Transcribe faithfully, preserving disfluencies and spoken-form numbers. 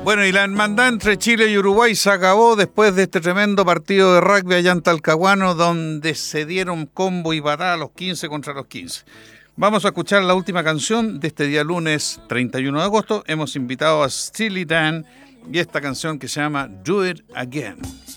Bueno, y la hermandad entre Chile y Uruguay se acabó después de este tremendo partido de rugby allá en Talcahuano, donde se dieron combo y patada los quince contra los quince. Vamos a escuchar la última canción de este día lunes treinta y uno de agosto. Hemos invitado a Steely Dan y esta canción que se llama Do It Again.